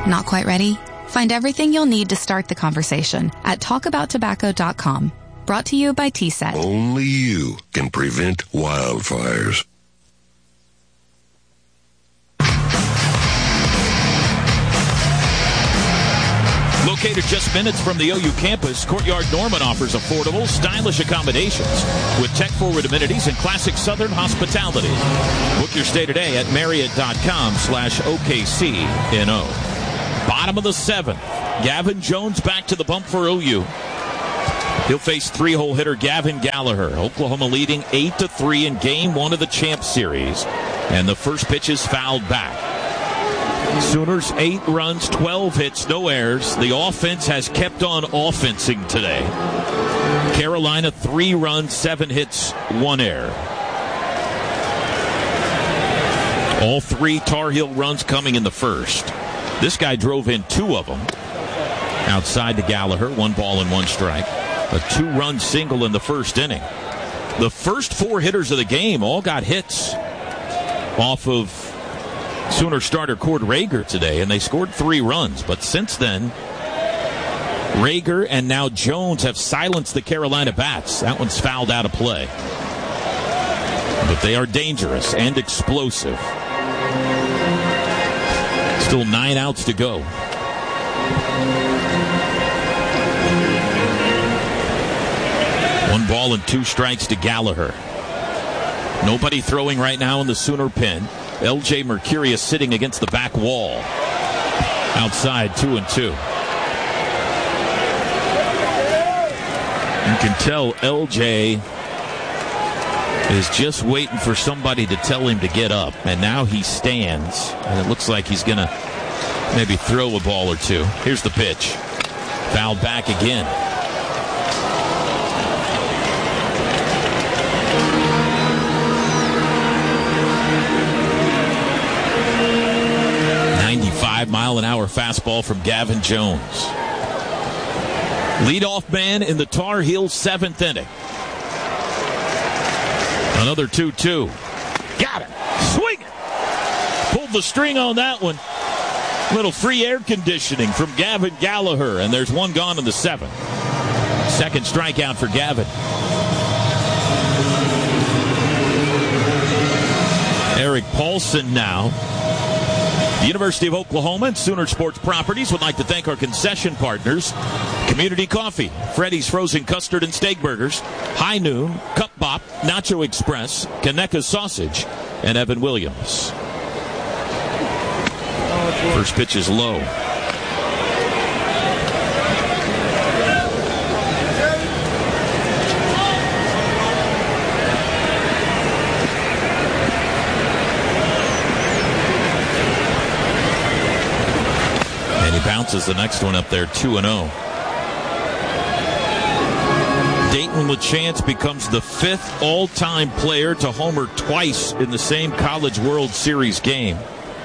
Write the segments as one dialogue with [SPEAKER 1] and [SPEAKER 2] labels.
[SPEAKER 1] Not quite ready? Find everything you'll need to start the conversation at talkabouttobacco.com. Brought to you by TSET.
[SPEAKER 2] Only you can prevent wildfires.
[SPEAKER 3] Located just minutes from the OU campus, Courtyard Norman offers affordable, stylish accommodations with tech-forward amenities and classic Southern hospitality. Book your stay today at Marriott.com/OKCNO. Bottom of the 7th. Gavin Jones back to the bump for OU. He'll face three-hole hitter Gavin Gallagher. Oklahoma leading 8-3 in Game 1 of the Champ Series. And the first pitch is fouled back. Sooners 8 runs, 12 hits, no errors. The offense has kept on offensing today. Carolina 3 runs, 7 hits, 1 error. All 3 Tar Heel runs coming in the first. This guy drove in 2 of them. Outside to Gallagher, 1 ball and 1 strike. A 2-run single in the first inning. The first 4 hitters of the game all got hits off of Sooner starter Cord Rager today, and they scored 3 runs. But since then, Rager and now Jones have silenced the Carolina bats. That one's fouled out of play. But they are dangerous and explosive. Still 9 outs to go. One ball and 2 strikes to Gallagher. Nobody throwing right now in the Sooner pen. L.J. Mercurius sitting against the back wall. Outside, 2-2. You can tell L.J. is just waiting for somebody to tell him to get up. And now he stands. And it looks like he's going to maybe throw a ball or 2. Here's the pitch. Fouled back again. Mile-an-hour fastball from Gavin Jones. Leadoff man in the Tar Heels 7th inning. Another 2-2. Got it. Swing it. Pulled the string on that one. Little free air conditioning from Gavin Gallagher, and there's 1 gone in the 7th. Second strikeout for Gavin. Eric Paulson now. The University of Oklahoma and Sooner Sports Properties would like to thank our concession partners: Community Coffee, Freddy's Frozen Custard and Steak Burgers, High Noon, Cup Bop, Nacho Express, Kaneka Sausage, and Evan Williams. First pitch is low. Bounces the next one up there, 2-0. Dayton LaChance becomes the 5th all-time player to homer twice in the same College World Series game.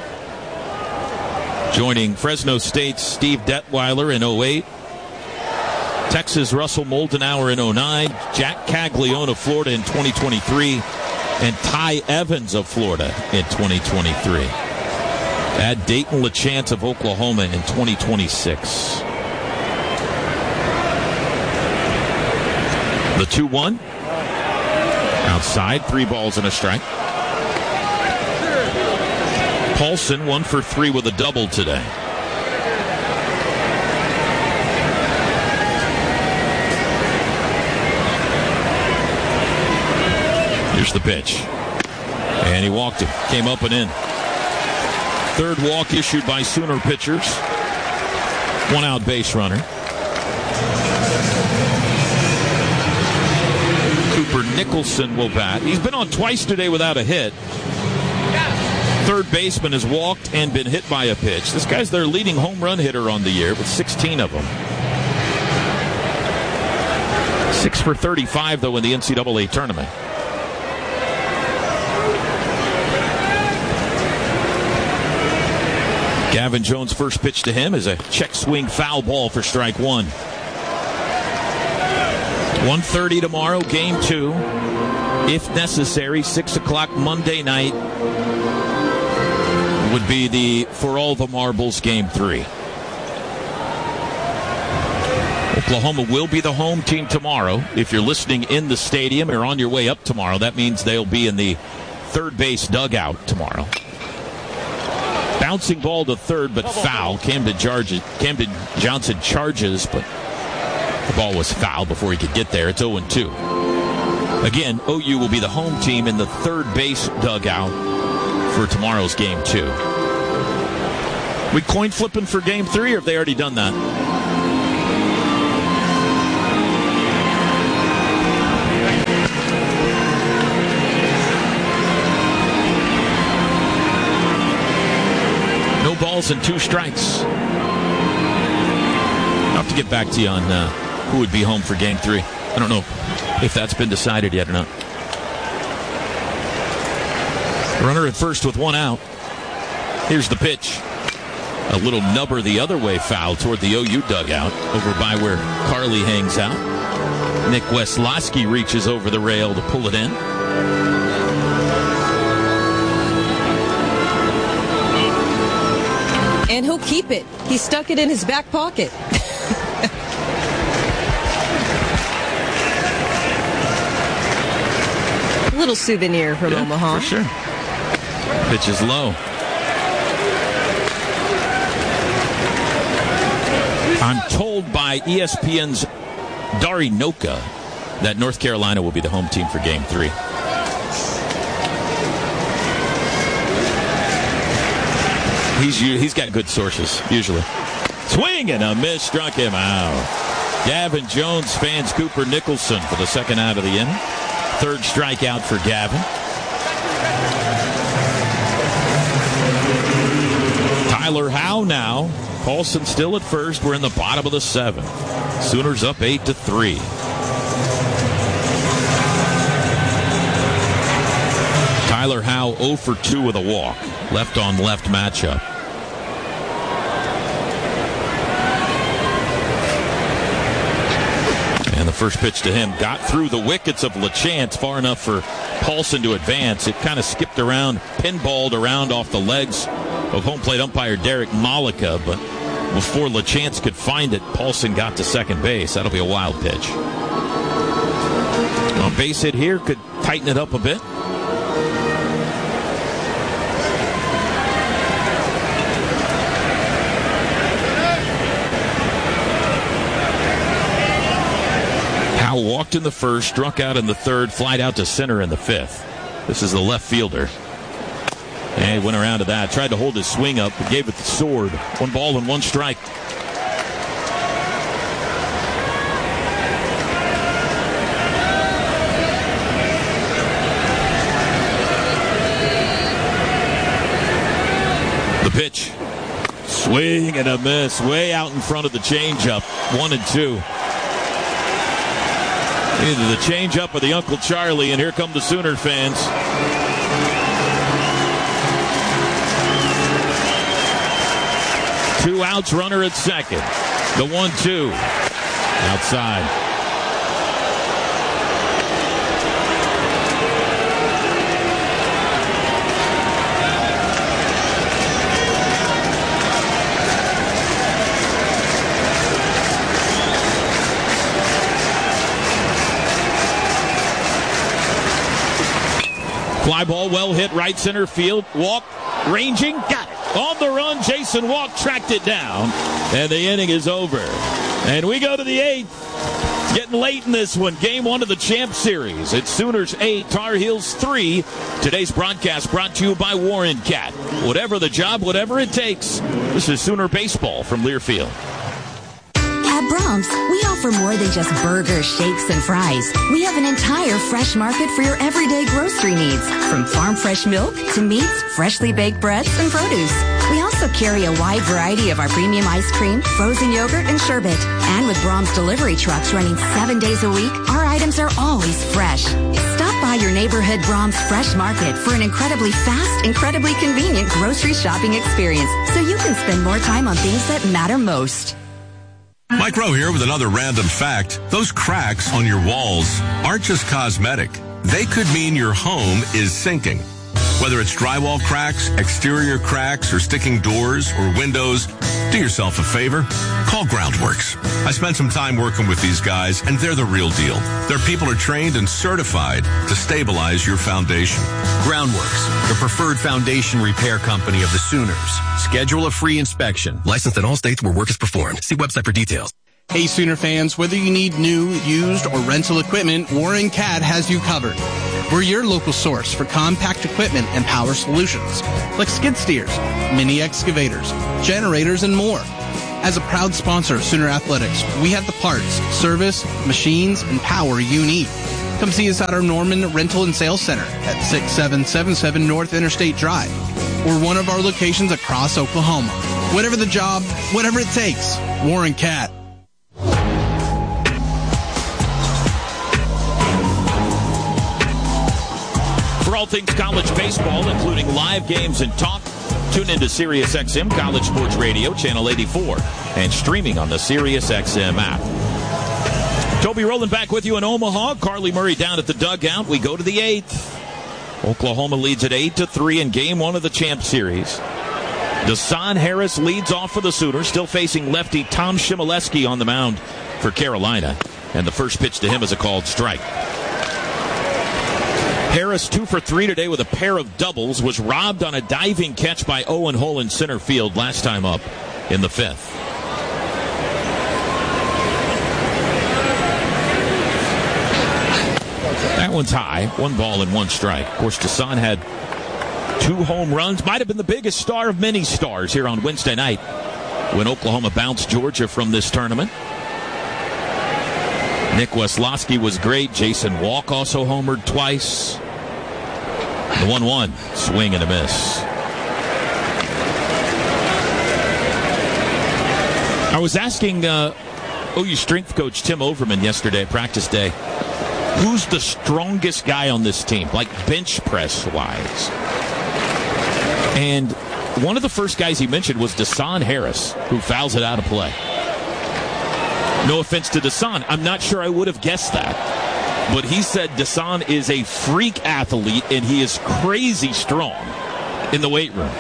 [SPEAKER 3] Joining Fresno State's Steve Detweiler in 08, Texas' Russell Moldenauer in 09, Jack Caglione of Florida in 2023, and Ty Evans of Florida in 2023. Add Dayton LaChance of Oklahoma in 2026. The 2-1. Outside, 3 balls and a strike. Paulson 1 for 3 with a double today. Here's the pitch. And he walked it. Came up and in. Third walk issued by Sooner pitchers. 1 out base runner. Cooper Nicholson will bat. He's been on twice today without a hit. Third baseman has walked and been hit by a pitch. This guy's their leading home run hitter on the year with 16 of them. 6 for 35, though, in the NCAA tournament. Gavin Jones' first pitch to him is a check swing foul ball for strike 1. 1:30 tomorrow, game 2. If necessary, 6 o'clock Monday night. would be the For All the Marbles Game 3. Oklahoma will be the home team tomorrow. If you're listening in the stadium or on your way up tomorrow, that means they'll be in the third base dugout tomorrow. Bouncing ball to third, but foul. Camden Johnson charges, but the ball was foul before he could get there. It's 0-2. Again, OU will be the home team in the third base dugout for tomorrow's Game 2. We coin flipping for Game 3, or have they already done that? No balls and 2 strikes. I'll have to get back to you on who would be home for Game 3. I don't know if that's been decided yet or not. Runner at first with 1 out. Here's the pitch. A little nubber the other way foul toward the OU dugout over by where Carly hangs out. Nick Wesloski reaches over the rail to pull it in.
[SPEAKER 4] And he'll keep it. He stuck it in his back pocket. A little souvenir from Omaha.
[SPEAKER 3] For sure. Pitch is low. I'm told by ESPN's Dari Noka that North Carolina will be the home team for Game 3. He's got good sources, usually. Swing and a miss, struck him out. Gavin Jones fans Cooper Nicholson for the second out of the inning. Third strikeout for Gavin. Tyler Howe now. Paulson still at first. We're in the bottom of the 7th. Sooners up 8-3. Tyler Howe 0 for 2 with a walk. Left on left matchup. And the first pitch to him got through the wickets of LaChance far enough for Paulson to advance. It kind of skipped around, pinballed around off the legs of home plate umpire Derek Malika, but before LaChance could find it, Paulson got to second base. That'll be a wild pitch. A base hit here could tighten it up a bit. Howe walked in the first, struck out in the third, flied out to center in the 5th. This is the left fielder. And he went around to that. Tried to hold his swing up, but gave it the sword. 1 ball and 1 strike. The pitch. Swing and a miss. Way out in front of the changeup. 1-2. Either the changeup or the Uncle Charlie, and here come the Sooner fans. Two outs, runner at second. The 1-2. Outside. Fly ball well hit right center field. Walk, ranging, got it. On the run, Jason Walk tracked it down, and the inning is over. And we go to the 8th. It's getting late in this one. Game 1 of the Champ Series. It's Sooners 8, Tar Heels 3. Today's broadcast brought to you by Warren Cat. Whatever the job, whatever it takes. This is Sooner Baseball from Learfield.
[SPEAKER 5] At Brahms, we offer more than just burgers, shakes, and fries. We have an entire fresh market for your everyday grocery needs, from farm fresh milk to meats, freshly baked breads, and produce. We also carry a wide variety of our premium ice cream, frozen yogurt, and sherbet. And with Brahms delivery trucks running 7 days a week, our items are always fresh. Stop by your neighborhood Brahms Fresh Market for an incredibly fast, incredibly convenient grocery shopping experience, so you can spend more time on things that matter most.
[SPEAKER 6] Mike Rowe here with another random fact. Those cracks on your walls aren't just cosmetic. They could mean your home is sinking. Whether it's drywall cracks, exterior cracks, or sticking doors or windows, do yourself a favor. Call Groundworks. I spent some time working with these guys, and they're the real deal. Their people are trained and certified to stabilize your foundation.
[SPEAKER 7] Groundworks, your preferred foundation repair company of the Sooners. Schedule a free inspection.
[SPEAKER 8] Licensed in all states where work is performed. See website for details.
[SPEAKER 9] Hey Sooner fans, whether you need new, used, or rental equipment, Warren Cat has you covered. We're your local source for compact equipment and power solutions, like skid steers, mini excavators, generators, and more. As a proud sponsor of Sooner Athletics, we have the parts, service, machines, and power you need. Come see us at our Norman Rental and Sales Center at 6777 North Interstate Drive, or one of our locations across Oklahoma. Whatever the job, whatever it takes, Warren Cat.
[SPEAKER 3] For all things college baseball, including live games and talk, tune into SiriusXM College Sports Radio, Channel 84, and streaming on the SiriusXM app. Toby Rowland back with you in Omaha. Carly Murray down at the dugout. We go to the 8th. Oklahoma leads at 8-3 in Game 1 of the Champ Series. Dasan Harris leads off for the Sooners, still facing lefty Tom Shimoleski on the mound for Carolina. And the first pitch to him is a called strike. Harris 2 for 3 today with a pair of doubles, was robbed on a diving catch by Owen Hull in center field last time up in the 5th. That one's high. 1 ball and 1 strike. Of course, Dasan had 2 home runs. Might have been the biggest star of many stars here on Wednesday night when Oklahoma bounced Georgia from this tournament. Nick Weslowski was great. Jason Walk also homered twice. The 1-1 swing and a miss. I was asking OU strength coach Tim Overman yesterday, practice day, who's the strongest guy on this team, like bench press wise? And one of the first guys he mentioned was Dasan Harris, who fouls it out of play. No offense to Dasan, I'm not sure I would have guessed that. But he said Dasan is a freak athlete and he is crazy strong in the weight room.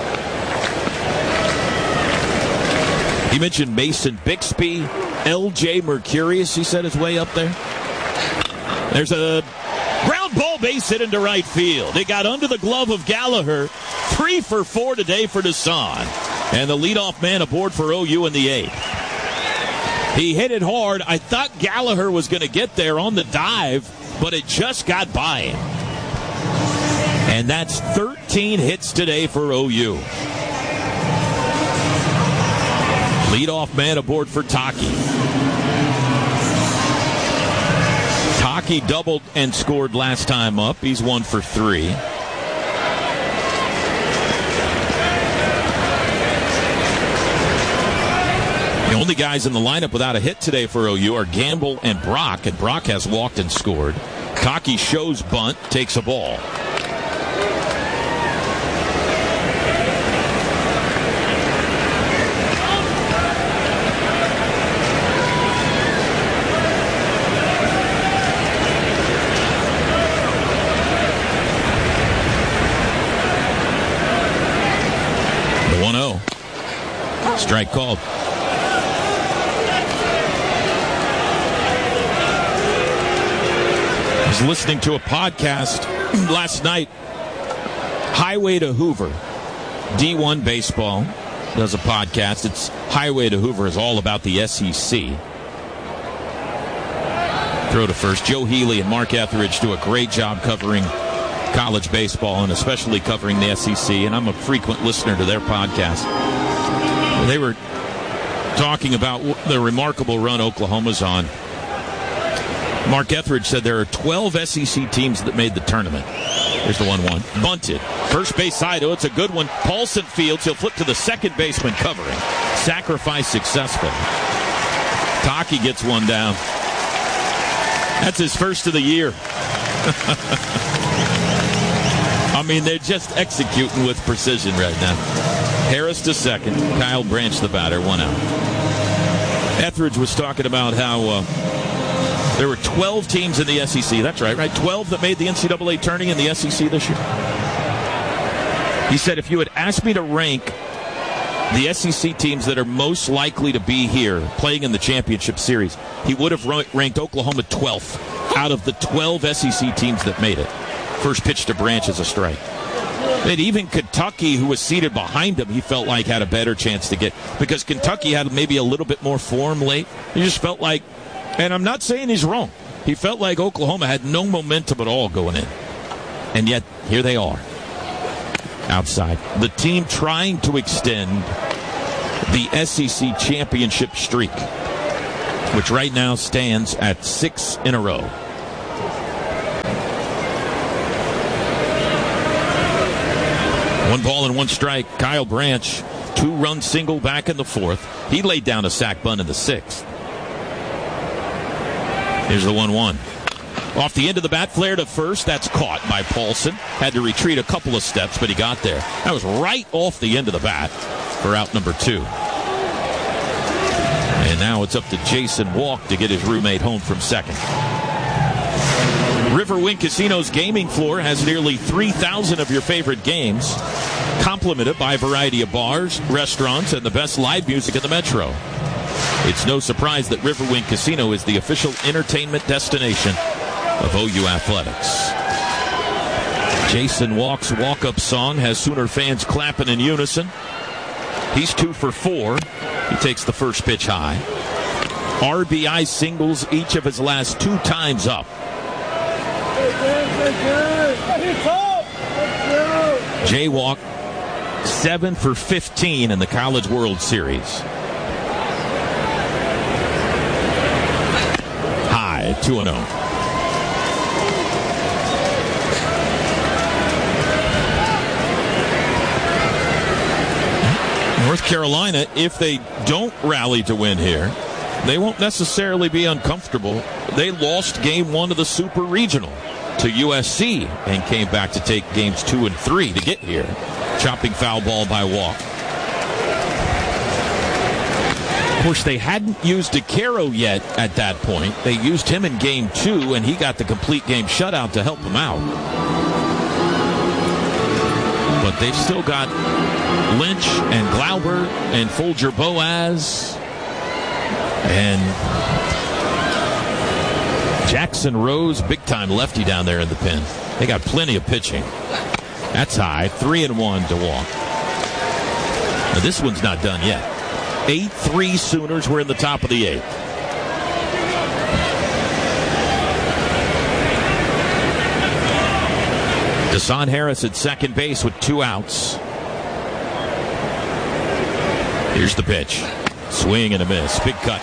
[SPEAKER 3] He mentioned Mason Bixby, L.J. Mercurius, he said, is way up there. There's a ground ball base hit into right field. It got under the glove of Gallagher. 3 for 4 today for Dasan. And the leadoff man aboard for OU in the 8th. He hit it hard. I thought Gallagher was going to get there on the dive, but it just got by him. And that's 13 hits today for OU. Leadoff man aboard for Taki. Taki doubled and scored last time up. He's 1 for 3. The only guys in the lineup without a hit today for OU are Gamble and Brock has walked and scored. Taki shows bunt, takes a ball. The 1-0. Strike called. I was listening to a podcast last night. Highway to Hoover, D1 Baseball does a podcast. It's Highway to Hoover is all about the SEC. Throw to first. Joe Healy and Mark Etheridge do a great job covering college baseball and especially covering the SEC, and I'm a frequent listener to their podcast. They were talking about the remarkable run Oklahoma's on. Mark Etheridge said there are 12 SEC teams that made the tournament. Here's the 1-1. Bunted. First base side. Oh, it's a good one. Paulson fields. He'll flip to the second baseman covering. Sacrifice successful. Taki gets one down. That's his first of the year. I mean, they're just executing with precision right now. Harris to second. Kyle Branch the batter. 1 out. Etheridge was talking about how there were 12 teams in the SEC. That's right? 12 that made the NCAA tourney in the SEC this year. He said, if you had asked me to rank the SEC teams that are most likely to be here playing in the championship series, he would have ranked Oklahoma 12th out of the 12 SEC teams that made it. First pitch to Branch is a strike. And even Kentucky, who was seated behind him, he felt like had a better chance to get, because Kentucky had maybe a little bit more form late. He just felt like, and I'm not saying he's wrong, he felt like Oklahoma had no momentum at all going in. And yet, here they are. Outside. The team trying to extend the SEC championship streak, which right now stands at 6 in a row. One ball and one strike. Kyle Branch, 2-run single back in the 4th. He laid down a sac bunt in the 6th. Here's the 1-1. Off the end of the bat, flare to first. That's caught by Paulson. Had to retreat a couple of steps, but he got there. That was right off the end of the bat for out number 2. And now it's up to Jason Walk to get his roommate home from second. Riverwind Casino's gaming floor has nearly 3,000 of your favorite games, complemented by a variety of bars, restaurants, and the best live music in the metro. It's no surprise that Riverwind Casino is the official entertainment destination of OU Athletics. Jason Walk's walk-up song has Sooner fans clapping in unison. He's 2 for 4. He takes the first pitch high. RBI singles each of his last 2 times up. Jaywalk 7 for 15 in the College World Series. High, 2-0. North Carolina, if they don't rally to win here, they won't necessarily be uncomfortable. They lost game 1 of the Super Regional to USC and came back to take games 2 and 3 to get here. Chopping foul ball by Walk. Of course, they hadn't used DeCaro yet at that point. They used him in game 2, and he got the complete game shutout to help them out. But they've still got Lynch and Glauber and Folger Boaz and Jackson Rose, big-time lefty down there in the pen. They got plenty of pitching. That's high, 3-1 to Walk. Now, this one's not done yet. 8-3 Sooners were in the top of the 8th. Deshaun Harris at second base with 2 outs. Here's the pitch. Swing and a miss. Big cut.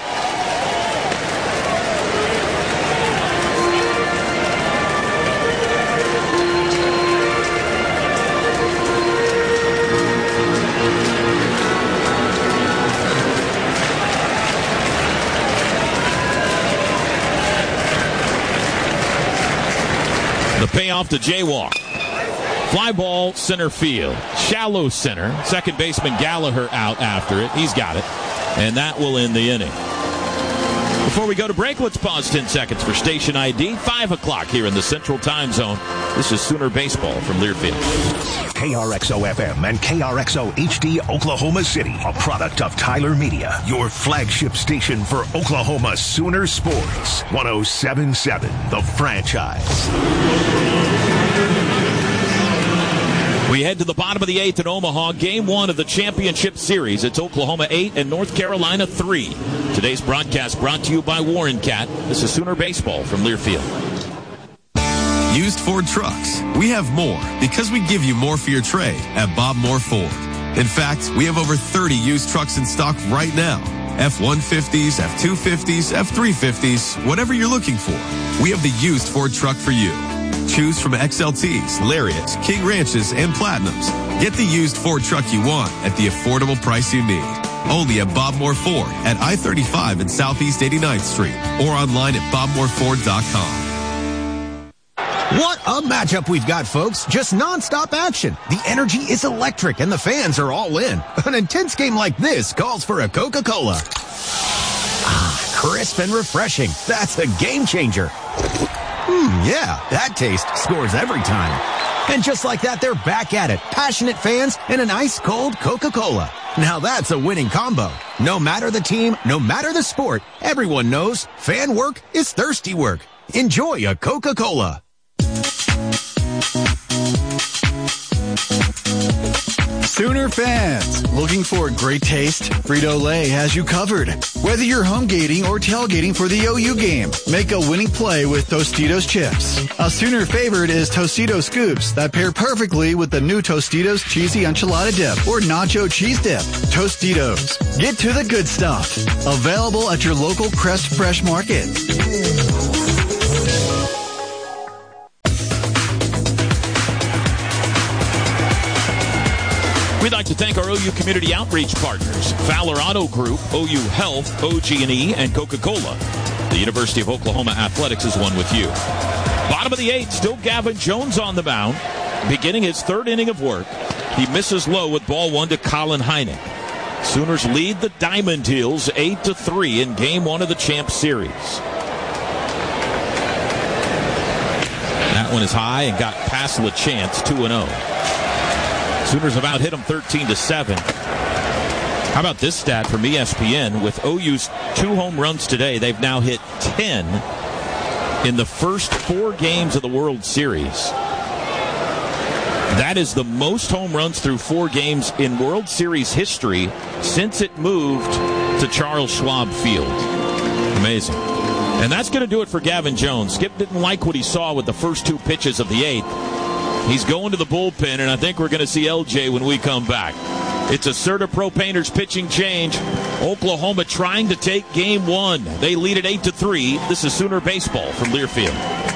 [SPEAKER 3] The payoff to Jaywalk. Fly ball, center field. Shallow center. Second baseman Gallagher out after it. He's got it. And that will end the inning. Before we go to break, let's pause 10 seconds for station ID. 5 o'clock here in the Central Time Zone. This is Sooner Baseball from Learfield.
[SPEAKER 10] KRXO-FM and KRXO-HD Oklahoma City, a product of Tyler Media, your flagship station for Oklahoma Sooner Sports. 107.7, The Franchise.
[SPEAKER 3] We head to the bottom of the 8th in Omaha. Game 1 of the championship series. It's Oklahoma 8 and North Carolina 3. Today's broadcast brought to you by Warren Cat. This is Sooner Baseball from Learfield.
[SPEAKER 11] Used Ford trucks. We have more because we give you more for your trade at Bob Moore Ford. In fact, we have over 30 used trucks in stock right now. F-150s, F-250s, F-350s, whatever you're looking for. We have the used Ford truck for you. Choose from XLTs, Lariats, King Ranches, and Platinums. Get the used Ford truck you want at the affordable price you need. Only at Bob Moore Ford at I-35 and Southeast 89th Street or online at bobmooreford.com.
[SPEAKER 12] What a matchup we've got, folks. Just nonstop action. The energy is electric and the fans are all in. An intense game like this calls for a Coca-Cola. Ah, crisp and refreshing. That's a game changer. Yeah, that taste scores every time. And just like that, they're back at it. Passionate fans and an ice-cold Coca-Cola. Now that's a winning combo. No matter the team, no matter the sport, everyone knows fan work is thirsty work. Enjoy a Coca-Cola.
[SPEAKER 13] Sooner fans, looking for great taste? Frito-Lay has you covered. Whether you're home gating or tailgating for the OU game, make a winning play with Tostitos chips. A Sooner favorite is Tostitos scoops that pair perfectly with the new Tostitos cheesy enchilada dip or nacho cheese dip. Tostitos. Get to the good stuff. Available at your local Crest Fresh Market.
[SPEAKER 3] We'd like to thank our OU community outreach partners, Fowler Auto Group, OU Health, OG&E, and Coca-Cola. The University of Oklahoma Athletics is one with you. Bottom of the 8th, still Gavin Jones on the mound, beginning his third inning of work. He misses low with ball 1 to Colin Heineck. Sooners lead the Diamond Heels 8-3 in Game 1 of the Champ Series. That one is high and got past LaChance, 2-0. Sooners have out hit them 13-7. How about this stat from ESPN? With OU's 2 home runs today, they've now hit 10 in the first 4 games of the World Series. That is the most home runs through 4 games in World Series history since it moved to Charles Schwab Field. Amazing. And that's going to do it for Gavin Jones. Skip didn't like what he saw with the first 2 pitches of the 8th. He's going to the bullpen, and I think we're going to see LJ when we come back. It's a CertaPro Painters pitching change. Oklahoma trying to take Game 1. They lead it 8-3. This is Sooner Baseball from Learfield.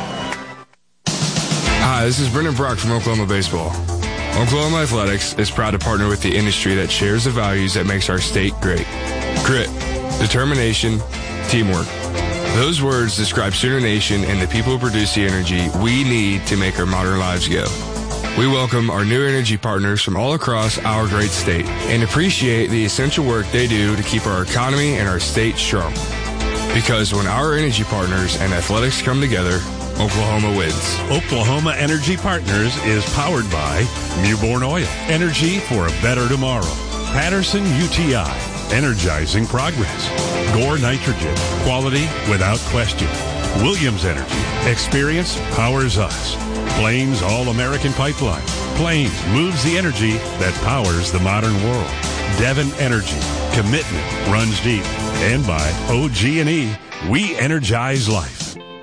[SPEAKER 14] Hi, this is Brendan Brock from Oklahoma Baseball. Oklahoma Athletics is proud to partner with the industry that shares the values that makes our state great. Grit, determination, teamwork. Those words describe Sooner Nation and the people who produce the energy we need to make our modern lives go. We welcome our new energy partners from all across our great state and appreciate the essential work they do to keep our economy and our state strong. Because when our energy partners and athletics come together, Oklahoma wins.
[SPEAKER 15] Oklahoma Energy Partners is powered by Mewborn Oil, energy for a better tomorrow. Patterson UTI, energizing progress. Gore Nitrogen, quality without question. Williams Energy, experience powers us. Plains All-American Pipeline. Plains moves the energy that powers the modern world. Devon Energy, commitment runs deep. And by OG&E, we energize life.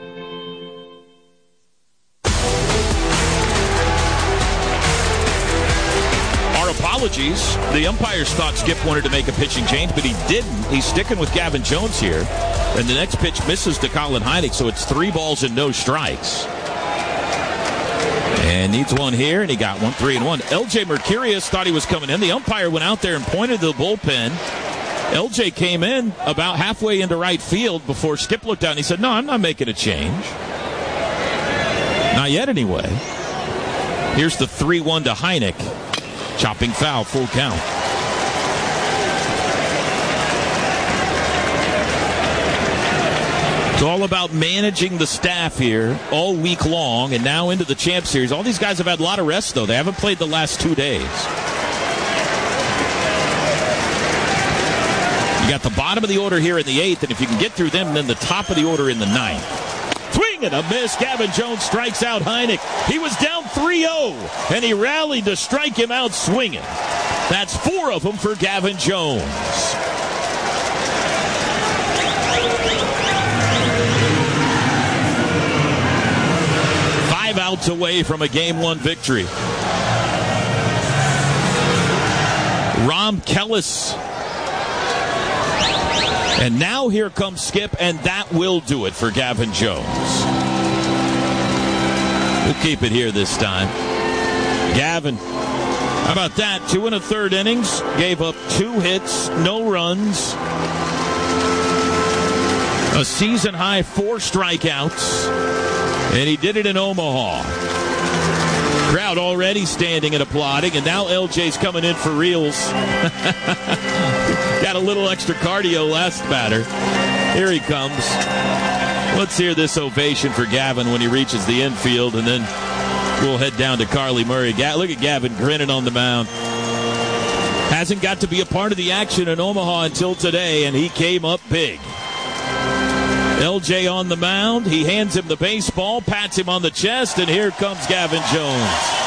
[SPEAKER 3] Apologies. The umpires thought Skip wanted to make a pitching change, but he didn't. He's sticking with Gavin Jones here. And the next pitch misses to Colin Heineck, so it's 3 balls and no strikes. And needs one here, and he got one, 3-1. LJ Mercurius thought he was coming in. The umpire went out there and pointed to the bullpen. LJ came in about halfway into right field before Skip looked out, and he said, no, I'm not making a change. Not yet, anyway. Here's the 3-1 to Heineck. Chopping foul, full count. It's all about managing the staff here all week long and now into the Champ Series. All these guys have had a lot of rest, though. They haven't played the last 2 days. You got the bottom of the order here in the 8th, and if you can get through them, then the top of the order in the 9th. Swing and a miss. Gavin Jones strikes out Heineck. He was down 3-0, and he rallied to strike him out swinging. That's 4 of them for Gavin Jones. Five outs away from a Game 1 victory. Rom Kellis. And now here comes Skip, and that will do it for Gavin Jones. We'll keep it here this time. Gavin, how about that? 2 1/3 innings, gave up 2 hits, no runs. A season-high 4 strikeouts, and he did it in Omaha. Crowd already standing and applauding, and now LJ's coming in for reals. Got a little extra cardio last batter. Here he comes. Let's hear this ovation for Gavin when he reaches the infield, and then We'll head down to Carly Murray. Look at Gavin grinning on the mound. Hasn't got to be a part of the action in Omaha until today, and he came up big. LJ on the mound. He hands him the baseball, pats him on the chest, and here comes Gavin Jones.